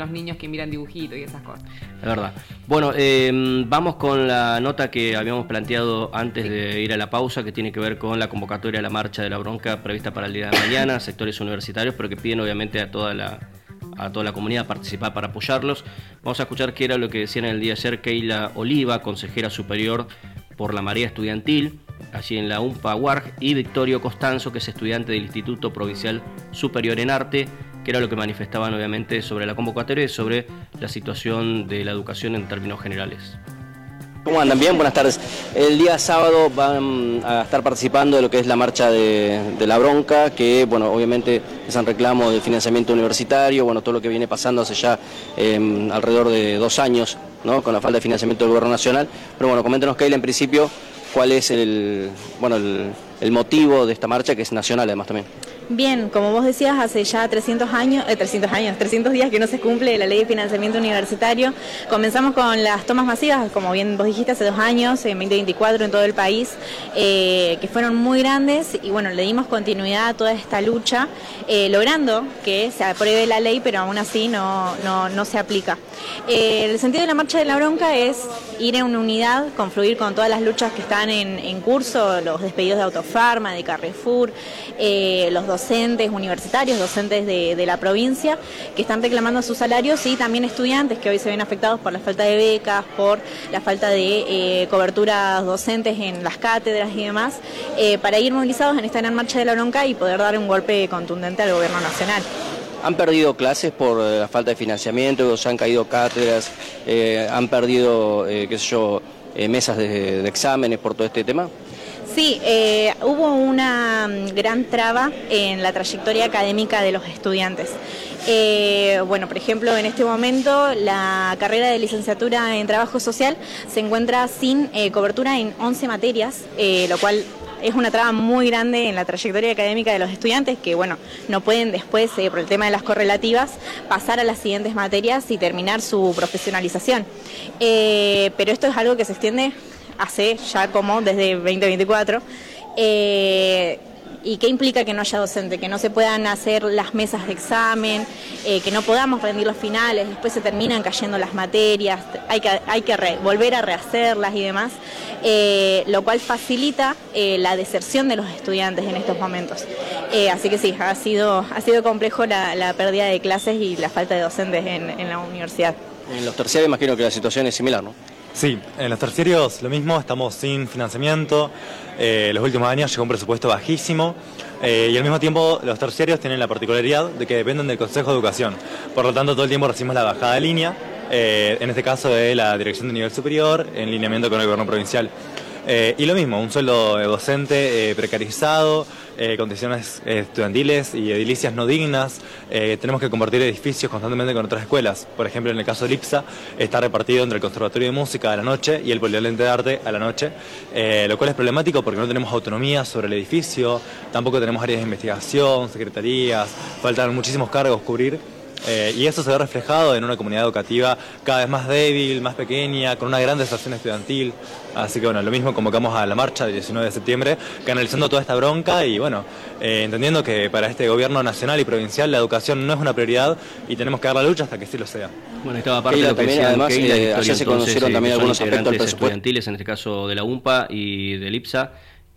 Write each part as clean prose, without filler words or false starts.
los niños que miran dibujitos y esas cosas. Es verdad. Bueno, vamos con la nota que habíamos planteado antes de ir a la pausa, que tiene que ver con la convocatoria a la marcha de la bronca prevista para el día de mañana, sectores universitarios, pero que piden obviamente a toda la comunidad a participar para apoyarlos. Vamos a escuchar qué era lo que decían el día de ayer Keila Oliva, consejera superior por la marea estudiantil, allí en la UMPA UARG, y Victorio Costanzo, que es estudiante del Instituto Provincial Superior en Arte, que era lo que manifestaban obviamente sobre la convocatoria y sobre la situación de la educación en términos generales. ¿Cómo andan? Bien, buenas tardes. El día sábado van a estar participando de lo que es la marcha de la bronca, que bueno, obviamente es un reclamo de financiamiento universitario, bueno, todo lo que viene pasando hace ya alrededor de 2 años, ¿no? Con la falta de financiamiento del gobierno nacional. Pero bueno, coméntenos, Keila, en principio, cuál es el motivo de esta marcha, que es nacional además también. Bien, como vos decías, hace ya 300 días que no se cumple la ley de financiamiento universitario. Comenzamos con las tomas masivas, como bien vos dijiste, hace 2 años, en 2024 en todo el país, que fueron muy grandes y bueno, le dimos continuidad a toda esta lucha, logrando que se apruebe la ley, pero aún así no se aplica. El sentido de la marcha de la bronca es ir en una unidad, confluir con todas las luchas que están en curso, los despedidos de Autofarma, de Carrefour, los docentes universitarios, docentes de la provincia, que están reclamando sus salarios, y también estudiantes que hoy se ven afectados por la falta de becas, por la falta de coberturas docentes en las cátedras y demás, para ir movilizados en esta gran marcha de la bronca y poder dar un golpe contundente al gobierno nacional. ¿Han perdido clases por la falta de financiamiento? ¿Se han caído cátedras? ¿Han perdido, mesas de exámenes por todo este tema? Sí, hubo una gran traba en la trayectoria académica de los estudiantes. Bueno, por ejemplo, en este momento la carrera de licenciatura en Trabajo Social se encuentra sin cobertura en 11 materias, lo cual es una traba muy grande en la trayectoria académica de los estudiantes, que bueno, no pueden después, por el tema de las correlativas, pasar a las siguientes materias y terminar su profesionalización. Pero esto es algo que se extiende hace ya como desde 2024. ¿Y qué implica que no haya docente? Que no se puedan hacer las mesas de examen, que no podamos rendir los finales, después se terminan cayendo las materias, hay que volver a rehacerlas y demás, lo cual facilita la deserción de los estudiantes en estos momentos. Así que sí, ha sido complejo la pérdida de clases y la falta de docentes en la universidad. En los terciarios imagino que la situación es similar, ¿no? Sí, en los terciarios lo mismo, estamos sin financiamiento, los últimos años llegó un presupuesto bajísimo y al mismo tiempo los terciarios tienen la particularidad de que dependen del Consejo de Educación, por lo tanto todo el tiempo recibimos la bajada de línea, en este caso de la Dirección de Nivel Superior, en lineamiento con el Gobierno Provincial. Y lo mismo, un sueldo docente precarizado, condiciones estudiantiles y edilicias no dignas. Tenemos que compartir edificios constantemente con otras escuelas. Por ejemplo, en el caso de IPSA, está repartido entre el Conservatorio de Música a la noche y el Polivalente de Arte a la noche, lo cual es problemático porque no tenemos autonomía sobre el edificio, tampoco tenemos áreas de investigación, secretarías, faltan muchísimos cargos cubrir. Y eso se ve reflejado en una comunidad educativa cada vez más débil, más pequeña, con una gran deserción estudiantil. Así que bueno, lo mismo convocamos a la marcha del 19 de septiembre, canalizando toda esta bronca y bueno, entendiendo que para este gobierno nacional y provincial la educación no es una prioridad y tenemos que dar la lucha hasta que sí lo sea. Bueno, estaba parte de lo que también, decían además, Keila y Victorio, ayer se conocieron también algunos aspectos del presupuesto estudiantiles, en este caso de la UMPA y del IPSA,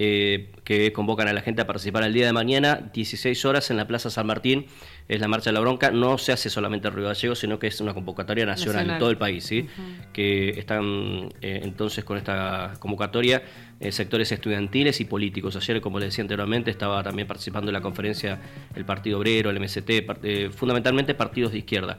que convocan a la gente a participar el día de mañana, 16 horas en la Plaza San Martín, es la Marcha de la Bronca. No se hace solamente en Río Gallegos, sino que es una convocatoria nacional en todo el país, ¿sí? Que están entonces con esta convocatoria sectores estudiantiles y políticos. Ayer, como les decía anteriormente, estaba también participando en la conferencia el Partido Obrero, el MST, fundamentalmente partidos de izquierda.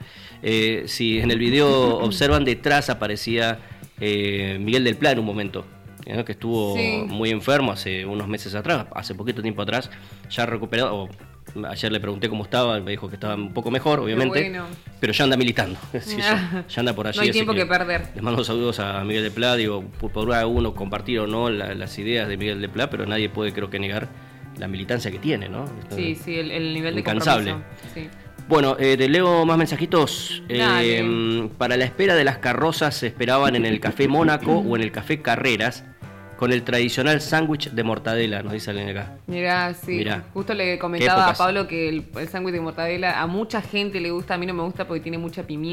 Si en el video observan, detrás aparecía Miguel del Pla en un momento, que estuvo muy enfermo hace unos meses atrás, hace poquito tiempo atrás, ya recuperado. Ayer le pregunté cómo estaba, me dijo que estaba un poco mejor, obviamente, pero ya anda militando, sí, ya anda por allí. No hay tiempo que perder. Les mando saludos a Miguel de Pla, digo, podrá uno compartir o no las ideas de Miguel de Pla, pero nadie puede, creo que, negar la militancia que tiene, ¿no? Sí, el nivel de incansable. compromiso. Sí. Bueno, te leo más mensajitos. Para la espera de las carrozas se esperaban en el Café Mónaco o en el Café Carreras, con el tradicional sándwich de mortadela, nos dice alguien acá. Mirá, justo le comentaba a Pablo que el sándwich de mortadela a mucha gente le gusta, a mí no me gusta porque tiene mucha pimienta.